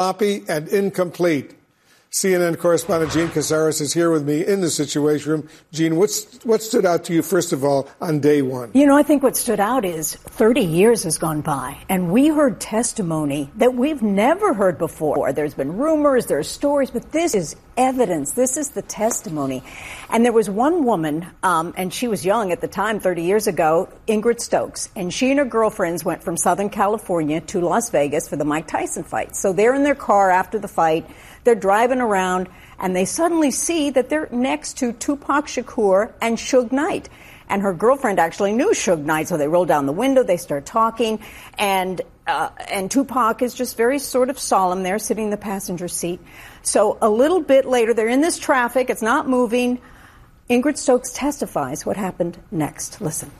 sloppy and incomplete. CNN correspondent Jean Casares is here with me in the Situation Room. Jean, what stood out to you, first of all, on day one? You know, I think what stood out is 30 years has gone by, and we heard testimony that we've never heard before. There's been rumors, there's stories, but this is evidence. This is the testimony. And there was one woman, and she was young at the time, 30 years ago, Ingrid Stokes, and she and her girlfriends went from Southern California to Las Vegas for the Mike Tyson fight. So they're in their car after the fight. They're driving around, and they suddenly see that they're next to Tupac Shakur and Suge Knight. And her girlfriend actually knew Suge Knight, so they roll down the window, they start talking, and Tupac is just very sort of solemn there, sitting in the passenger seat. So a little bit later, they're in this traffic, it's not moving. Ingrid Stokes testifies what happened next. Listen.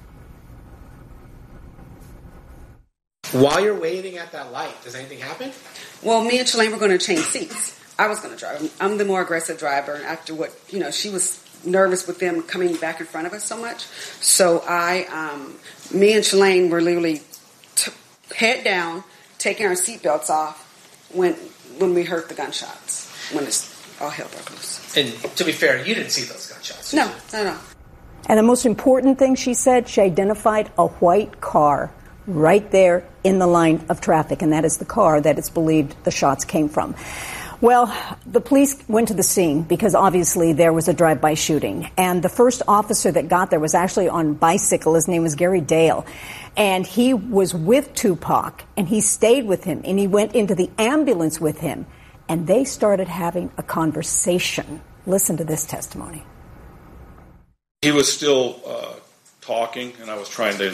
While you're waiting at that light, does anything happen? Well, me and Shalane were going to change seats. I was going to drive. I'm the more aggressive driver. And after what, she was nervous with them coming back in front of us so much. So me and Shalane were literally head down, taking our seatbelts off when we heard the gunshots, when all hell broke loose. And to be fair, you didn't see those gunshots. No. And the most important thing she said, she identified a white car right there in the line of traffic, and that is the car that it's believed the shots came from. Well, the police went to the scene because obviously there was a drive-by shooting. And the first officer that got there was actually on bicycle. His name was Gary Dale. And he was with Tupac, and he stayed with him, and he went into the ambulance with him. And they started having a conversation. Listen to this testimony. He was still talking, and I was trying to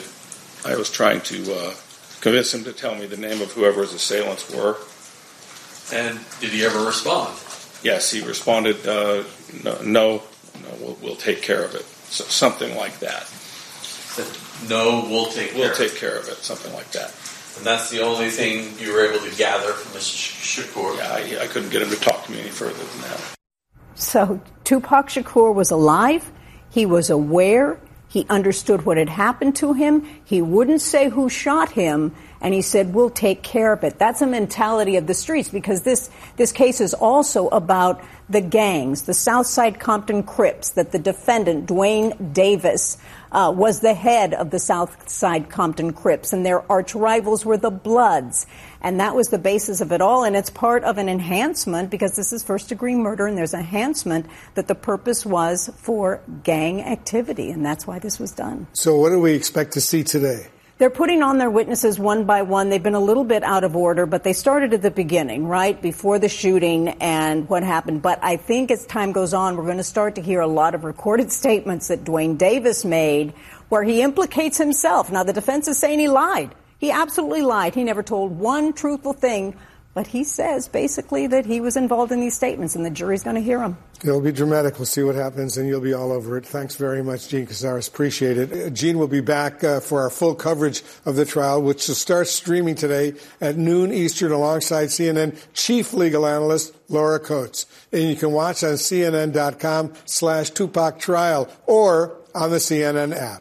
convince him to tell me the name of whoever his assailants were. And did he ever respond? Yes, he responded, no, we'll take care of it. So, something like that. No, we'll take care of it, something like that. And that's the only thing you were able to gather from Mr. Shakur? Yeah, I couldn't get him to talk to me any further than that. So Tupac Shakur was alive. He was aware. He understood what had happened to him. He wouldn't say who shot him, and he said, we'll take care of it. That's a mentality of the streets, because this case is also about the gangs, the Southside Compton Crips, that the defendant, Dwayne Davis, was the head of the Southside Compton Crips, and their arch rivals were the Bloods. And that was the basis of it all, and it's part of an enhancement, because this is first-degree murder, and there's an enhancement that the purpose was for gang activity, and that's why this was done. So what do we expect to see today? They're putting on their witnesses one by one. They've been a little bit out of order, but they started at the beginning, right, before the shooting and what happened. But I think as time goes on, we're going to start to hear a lot of recorded statements that Dwayne Davis made where he implicates himself. Now, the defense is saying he lied. He absolutely lied. He never told one truthful thing, but he says basically that he was involved in these statements, and the jury's going to hear them. It'll be dramatic. We'll see what happens, and you'll be all over it. Thanks very much, Jean Casares. Appreciate it. Jean will be back for our full coverage of the trial, which will start streaming today at noon Eastern alongside CNN chief legal analyst Laura Coates. And you can watch on CNN.com/Tupac trial or on the CNN app.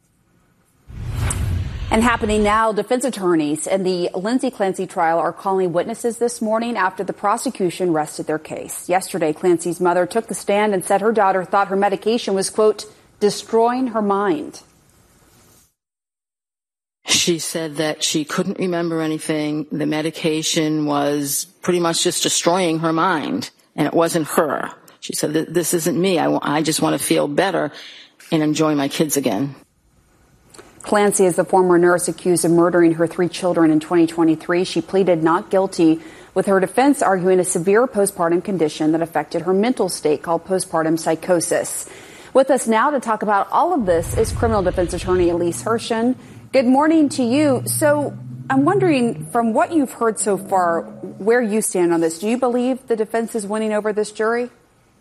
And happening now, defense attorneys in the Lindsay Clancy trial are calling witnesses this morning after the prosecution rested their case. Yesterday, Clancy's mother took the stand and said her daughter thought her medication was, quote, destroying her mind. She said that she couldn't remember anything. The medication was pretty much just destroying her mind, and it wasn't her. She said, this isn't me. I just want to feel better and enjoy my kids again. Clancy is the former nurse accused of murdering her 3 children in 2023. She pleaded not guilty, with her defense arguing a severe postpartum condition that affected her mental state called postpartum psychosis. With us now to talk about all of this is criminal defense attorney Elise Hershen. Good morning to you. So I'm wondering, from what you've heard so far, where you stand on this. Do you believe the defense is winning over this jury?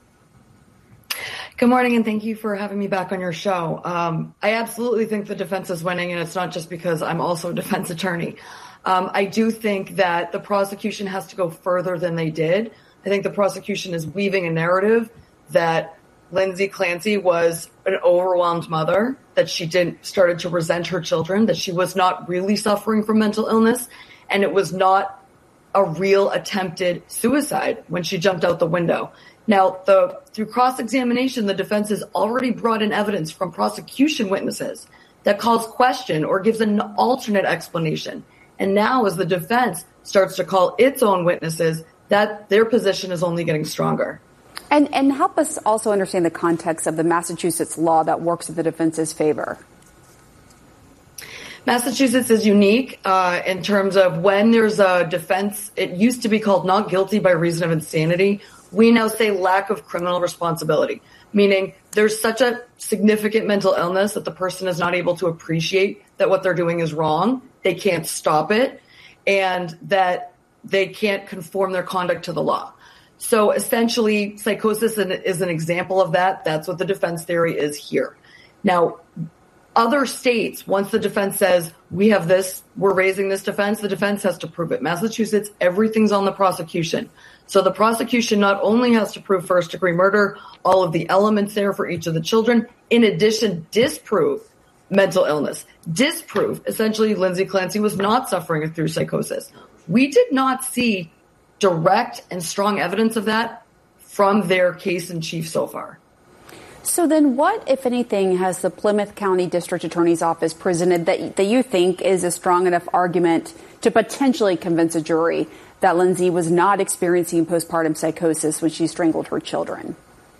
Good morning, and thank you for having me back on your show. I absolutely think the defense is winning, and it's not just because I'm also a defense attorney. I do think that the prosecution has to go further than they did. I think the prosecution is weaving a narrative that Lindsay Clancy was an overwhelmed mother, that she started to resent her children, that she was not really suffering from mental illness, and it was not a real attempted suicide when she jumped out the window. Now, through cross-examination, the defense has already brought in evidence from prosecution witnesses that calls question or gives an alternate explanation. And now as the defense starts to call its own witnesses, that their position is only getting stronger. And help us also understand the context of the Massachusetts law that works in the defense's favor. Massachusetts is unique in terms of when there's a defense. It used to be called not guilty by reason of insanity. We now say lack of criminal responsibility, meaning there's such a significant mental illness that the person is not able to appreciate that what they're doing is wrong. They can't stop it, and that they can't conform their conduct to the law. So essentially, psychosis is an example of that. That's what the defense theory is here. Now, other states, once the defense says, we have this, we're raising this defense, the defense has to prove it. Massachusetts, everything's on the prosecution. So the prosecution not only has to prove first-degree murder, all of the elements there for each of the children, in addition, disprove mental illness. Disprove, essentially, Lindsay Clancy was not suffering through psychosis. We did not see direct and strong evidence of that from their case in chief so far. So then what, if anything, has the Plymouth County District Attorney's Office presented that you think is a strong enough argument to potentially convince a jury that Lindsay was not experiencing postpartum psychosis when she strangled her children?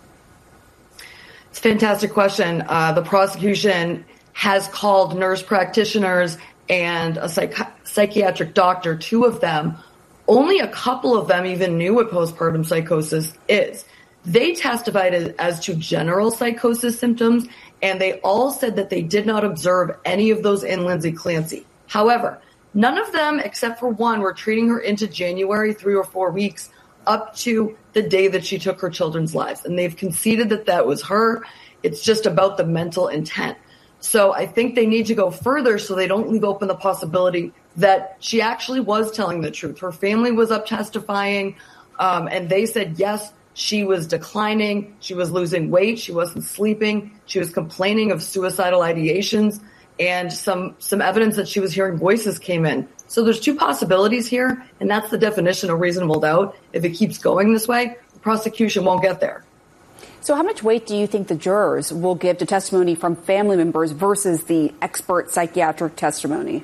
It's a fantastic question. The prosecution has called nurse practitioners and a psychiatric doctor, two of them. Only a couple of them even knew what postpartum psychosis is. They testified as to general psychosis symptoms, and they all said that they did not observe any of those in Lindsay Clancy. However, none of them, except for one, were treating her into January, 3 or 4 weeks, up to the day that she took her children's lives. And they've conceded that that was her. It's just about the mental intent. So I think they need to go further so they don't leave open the possibility that she actually was telling the truth. Her family was up testifying, and they said, yes, she was declining. She was losing weight. She wasn't sleeping. She was complaining of suicidal ideations, and some evidence that she was hearing voices came in. So there's two possibilities here, and that's the definition of reasonable doubt. If it keeps going this way, the prosecution won't get there. So how much weight do you think the jurors will give to testimony from family members versus the expert psychiatric testimony?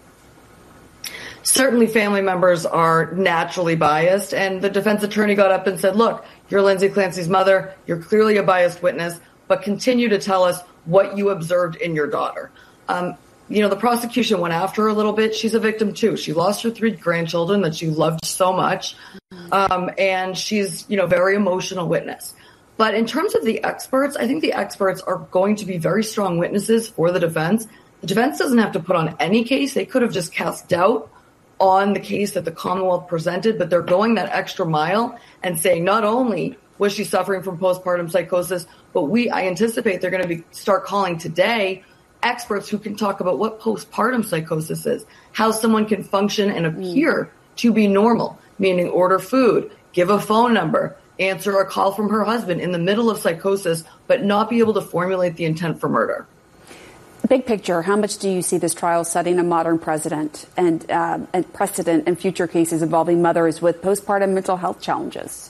Certainly family members are naturally biased, and the defense attorney got up and said, look, you're Lindsay Clancy's mother, you're clearly a biased witness, but continue to tell us what you observed in your daughter. The prosecution went after her a little bit. She's a victim too. She lost her 3 grandchildren that she loved so much, and she's, very emotional witness. But in terms of the experts, I think the experts are going to be very strong witnesses for the defense. The defense doesn't have to put on any case. They could have just cast doubt on the case that the Commonwealth presented, but they're going that extra mile and saying not only was she suffering from postpartum psychosis, but I anticipate they're going to start calling today experts who can talk about what postpartum psychosis is, how someone can function and appear to be normal, meaning order food, give a phone number, answer a call from her husband in the middle of psychosis, but not be able to formulate the intent for murder. Big picture, how much do you see this trial setting a modern precedent and precedent in future cases involving mothers with postpartum mental health challenges?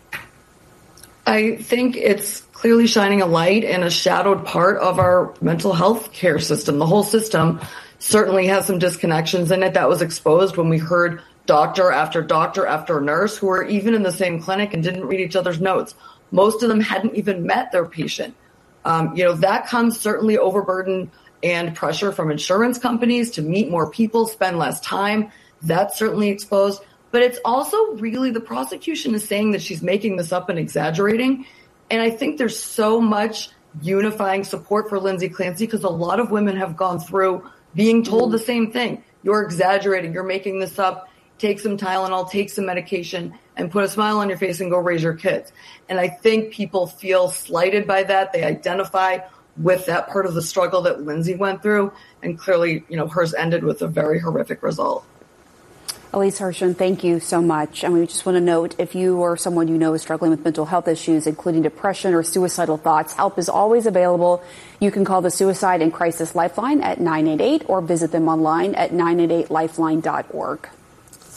I think it's clearly shining a light in a shadowed part of our mental health care system. The whole system certainly has some disconnections in it. That was exposed when we heard doctor after nurse who were even in the same clinic and didn't read each other's notes. Most of them hadn't even met their patient. That comes certainly overburden and pressure from insurance companies to meet more people, spend less time. That's certainly exposed. But it's also really the prosecution is saying that she's making this up and exaggerating. And I think there's so much unifying support for Lindsay Clancy because a lot of women have gone through being told the same thing. You're exaggerating. You're making this up. Take some Tylenol, take some medication, and put a smile on your face and go raise your kids. And I think people feel slighted by that. They identify with that part of the struggle that Lindsay went through. And clearly, hers ended with a very horrific result. Elise Hirshon, thank you so much. And we just want to note, if you or someone you know is struggling with mental health issues, including depression or suicidal thoughts, help is always available. You can call the Suicide and Crisis Lifeline at 988 or visit them online at 988lifeline.org.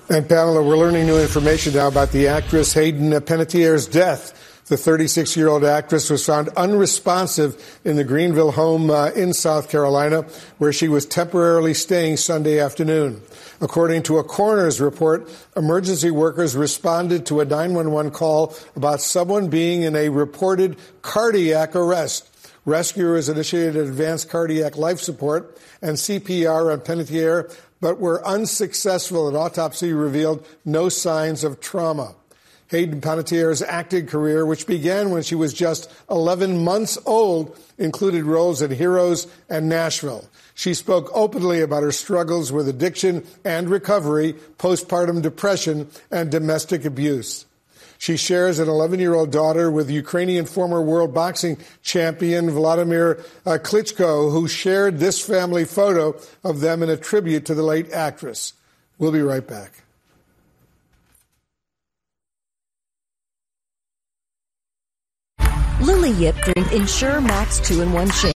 And Pamela, we're learning new information now about the actress Hayden Panettiere's death. The 36-year-old actress was found unresponsive in the Greenville home in South Carolina, where she was temporarily staying Sunday afternoon. According to a coroner's report, emergency workers responded to a 911 call about someone being in a reported cardiac arrest. Rescuers initiated advanced cardiac life support and CPR on Panettiere, but were unsuccessful. An autopsy revealed no signs of trauma. Hayden Panettiere's acting career, which began when she was just 11 months old, included roles in Heroes and Nashville. She spoke openly about her struggles with addiction and recovery, postpartum depression, and domestic abuse. She shares an 11-year-old daughter with Ukrainian former world boxing champion Vladimir Klitschko, who shared this family photo of them in a tribute to the late actress. We'll be right back. Lily Yip drink Ensure Max 2-in-1 shake.